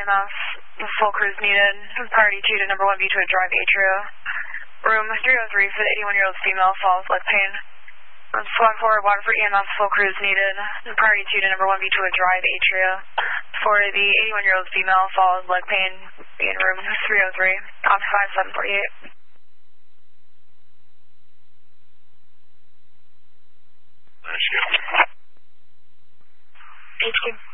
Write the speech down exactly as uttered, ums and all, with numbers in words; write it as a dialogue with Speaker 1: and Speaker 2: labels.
Speaker 1: E M S, full crews needed. Priority two to number one B to a drive atria. Room three oh three for the eighty-one-year-old female, falls leg pain. Squad four, Waterford E M S, full crews needed. Priority two to number one B to a drive atria. For the eighty-one-year-old female, falls leg pain in room three oh three. Off five seven forty-eight.
Speaker 2: H Q.